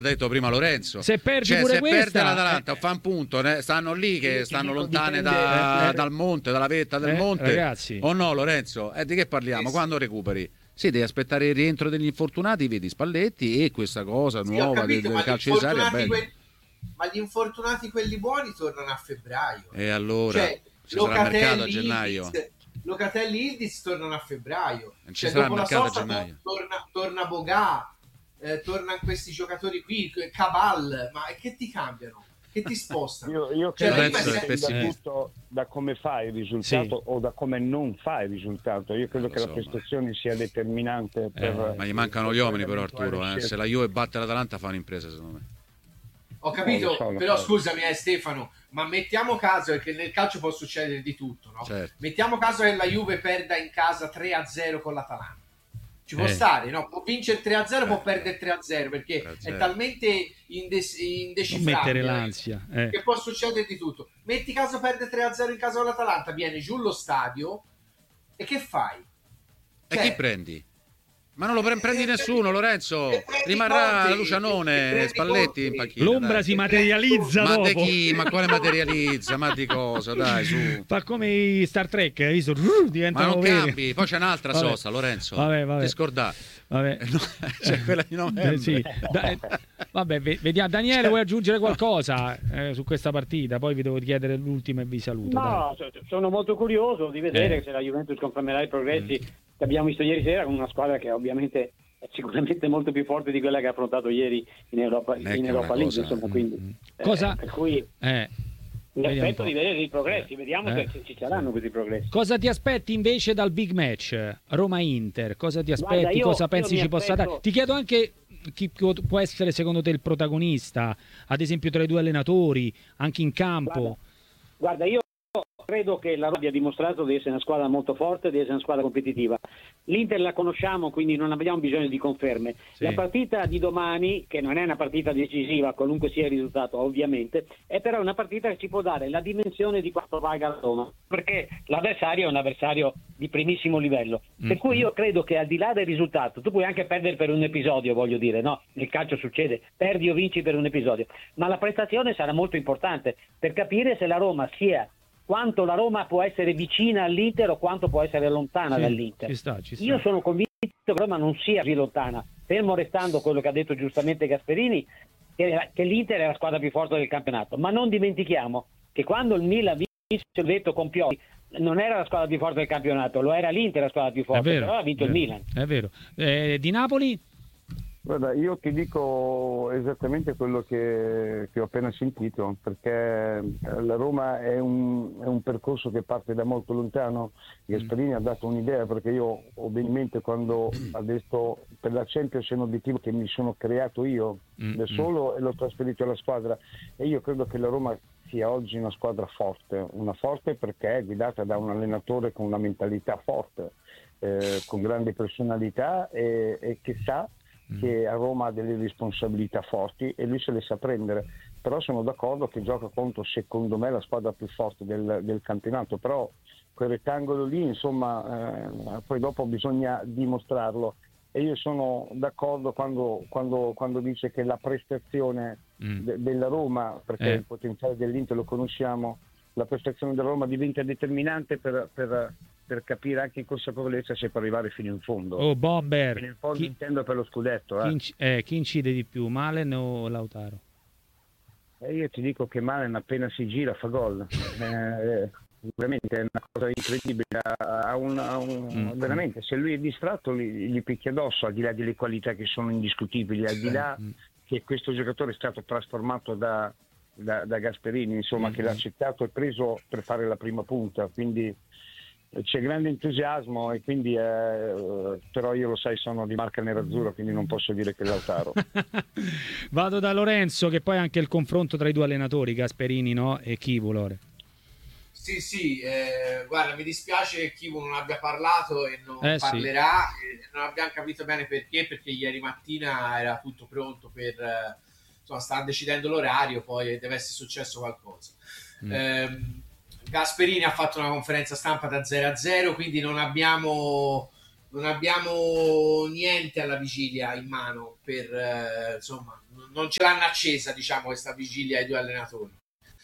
detto prima Lorenzo, se perdi cioè, pure se questa, perde l'Atalanta fa un punto, stanno lì che stanno lontane dal monte, dalla vetta del monte, ragazzi. o no Lorenzo? Di che parliamo? Quando recuperi? Sì, devi aspettare il rientro degli infortunati, vedi Spalletti, e questa cosa nuova del calcio di serie è bella. Ma gli infortunati quelli buoni tornano a febbraio. E allora cioè, ci sarà mercato a gennaio. Locatelli Ildiz tornano a febbraio. Non ci sarà dopo la mercato a sosta gennaio. torna Bogà, tornano questi giocatori qui, Cabal, ma che ti cambiano? Che ti spostano? Io credo che da tutto da come fai il risultato o da come non fai il risultato. Io credo che la prestazione sia determinante per ma gli mancano gli uomini però, Arturo, se la Juve batte l'Atalanta fa un'impresa, secondo me. Ho capito, però scusami Stefano, ma mettiamo caso che nel calcio può succedere di tutto, no? Certo. Mettiamo caso che la Juve perda in casa 3-0 con l'Atalanta. Ci può stare, no? Può vincere 3-0, può perdere 3-0 perché 3-0. È talmente indecifrabile, non mettere l'ansia, che può succedere di tutto. Metti caso perde 3-0 in casa con l'Atalanta, viene giù lo stadio e che fai? E chi prendi? Ma non lo prendi nessuno, Lorenzo. Rimarrà Lucianone, Spalletti in panchina. L'ombra si materializza ma dopo. Ma di chi? Ma quale materializza? Ma di cosa? Dai, su. Fa come Star Trek, hai visto? Ma non cambi. Poi c'è un'altra sosta, Lorenzo. Vabbè. Ti scordare. Vabbè. C'è quella di novembre. Sì. Vabbè, vediamo. Daniele, vuoi aggiungere qualcosa su questa partita? Poi vi devo chiedere l'ultima e vi saluto. No, sono molto curioso di vedere se la Juventus confermerà i progressi che abbiamo visto ieri sera con una squadra che ovviamente è sicuramente molto più forte di quella che ha affrontato ieri in Europa League, insomma, quindi per cui mi aspetto di vedere i progressi, vediamo se ci saranno questi progressi. Cosa ti aspetti invece dal big match Roma-Inter? Cosa ti aspetti? Guarda, cosa pensi ci possa dare? Ti chiedo anche chi può essere secondo te il protagonista, ad esempio tra i due allenatori, anche in campo. Guarda, io credo che la Roma abbia dimostrato di essere una squadra molto forte, di essere una squadra competitiva. L'Inter la conosciamo, quindi non abbiamo bisogno di conferme. Sì. La partita di domani, che non è una partita decisiva, qualunque sia il risultato ovviamente, è però una partita che ci può dare la dimensione di quanto valga la Roma, perché l'avversario è un avversario di primissimo livello. Per cui io credo che al di là del risultato, tu puoi anche perdere per un episodio, voglio dire, no? Nel calcio succede, perdi o vinci per un episodio, ma la prestazione sarà molto importante per capire se la Roma sia quanto la Roma può essere vicina all'Inter o quanto può essere lontana dall'Inter. Ci sta. Io sono convinto che Roma non sia così lontana, fermo restando quello che ha detto giustamente Gasperini, che l'Inter è la squadra più forte del campionato, ma non dimentichiamo che quando il Milan vinse il detto con Pioli non era la squadra più forte del campionato, lo era l'Inter la squadra più forte, però ha vinto il Milan. È vero. Di Napoli? Guarda, io ti dico esattamente quello che ho appena sentito, perché la Roma è un percorso che parte da molto lontano. Gasperini ha dato un'idea, perché io ho ben in mente quando ha detto per la Champions è un obiettivo che mi sono creato io da solo e l'ho trasferito alla squadra, e io credo che la Roma sia oggi una squadra forte, una forte perché è guidata da un allenatore con una mentalità forte, con grande personalità e che sa che a Roma ha delle responsabilità forti e lui se le sa prendere. Però sono d'accordo che gioca contro, secondo me, la squadra più forte del campionato, però quel rettangolo lì, insomma, poi dopo bisogna dimostrarlo, e io sono d'accordo quando dice che la prestazione della Roma, perché il potenziale dell'Inter lo conosciamo, la prestazione della Roma diventa determinante per capire anche in consapevolezza se può arrivare fino in fondo. Oh, Bomber! Fino in fondo intendo per lo scudetto. Chi incide di più, Malen o Lautaro? Io ti dico che Malen appena si gira fa gol. Veramente è una cosa incredibile. Veramente, se lui è distratto gli picchia addosso, al di là delle qualità che sono indiscutibili, al di là che questo giocatore è stato trasformato da Gasperini, insomma, che l'ha accettato e preso per fare la prima punta, quindi c'è grande entusiasmo, e quindi però io, lo sai, sono di marca nerazzurra, quindi non posso dire che è Lautaro. Vado da Lorenzo, che poi anche il confronto tra i due allenatori, Gasperini, no? E Chivu, Lore. Sì, guarda, mi dispiace che Chivu non abbia parlato e non parlerà, non abbiamo capito bene perché ieri mattina era tutto pronto per sta decidendo l'orario, poi deve essere successo qualcosa. Gasperini ha fatto una conferenza stampa da 0-0, quindi non abbiamo niente alla vigilia in mano per non ce l'hanno accesa, diciamo, questa vigilia ai due allenatori.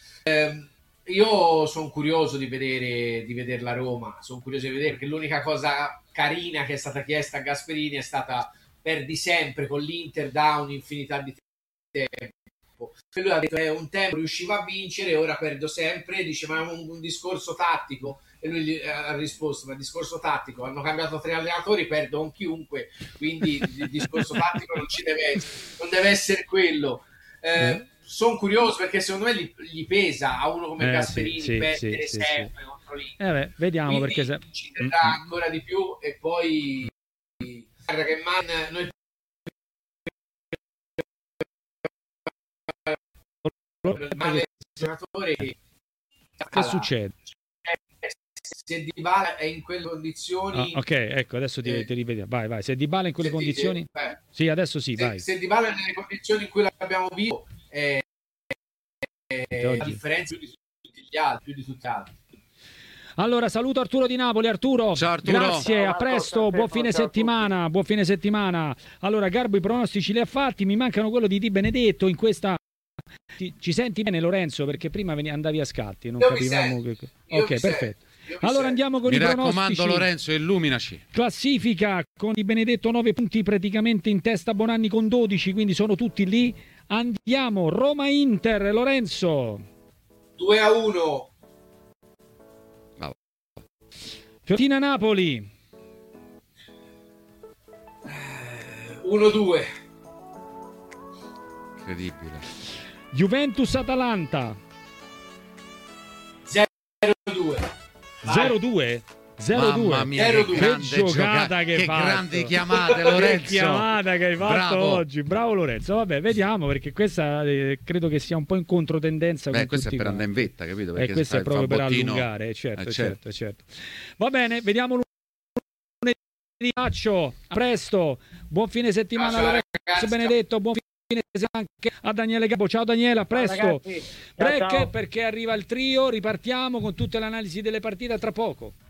Io sono curioso di vedere la Roma, sono curioso di vedere, perché l'unica cosa carina che è stata chiesta a Gasperini è stata: perdi sempre con l'Inter da un'infinità di tempo. E lui ha detto un tempo riusciva a vincere, ora perdo sempre. Dice ma è un discorso tattico, e lui gli ha risposto: ma il discorso tattico, hanno cambiato 3 allenatori, perdo con chiunque, quindi il discorso tattico non ci deve essere, non deve essere quello. Sono curioso perché secondo me gli pesa a uno come Gasperini perdere sempre contro l'Inter. Vediamo, quindi perché ci terrà ancora di più. E poi guarda che noi che succede? Se Dybala è in quelle condizioni, ok, ecco, adesso ti rivediamo. Vai. Se Dybala è in quelle condizioni, sì, adesso sì, vai. Se Dybala è nelle condizioni in cui l'abbiamo visto, la differenza più di tutti gli altri. Allora, saluto Arturo di Napoli. Arturo, ciao Arturo. Grazie, a presto, buon fine settimana. Allora, Garbo i pronostici li ha fatti, mi mancano quello di Di Benedetto in questa. Ci senti bene, Lorenzo? Perché prima andavi a scatti, non capivamo che. Ok, perfetto. Allora andiamo con i pronostici. Mi raccomando, Lorenzo, illuminaci. Classifica con Di Benedetto 9 punti, praticamente in testa Bonanni con 12, quindi sono tutti lì. Andiamo, Roma-Inter, Lorenzo. 2-1. Fiorentina-Napoli. 1-2. Incredibile. Juventus-Atalanta. 0-2. 0-2? 0-2. Mamma mia, che giocata che hai fatto. Grandi chiamate, Lorenzo. Che chiamata che hai fatto Bravo. oggi. Bravo Lorenzo. Vabbè, vediamo, perché questa credo che sia un po' in controtendenza. Beh, questo è per andare in vetta, capito? E questo è proprio per allungare, certo. Va bene, vediamo lunedì. A presto. Buon fine settimana, Lorenzo Benedetto. Buon fine settimana anche a Daniele Gabbo. Ciao Daniele, a presto. Break, perché arriva il trio. Ripartiamo con tutte le analisi delle partite tra poco.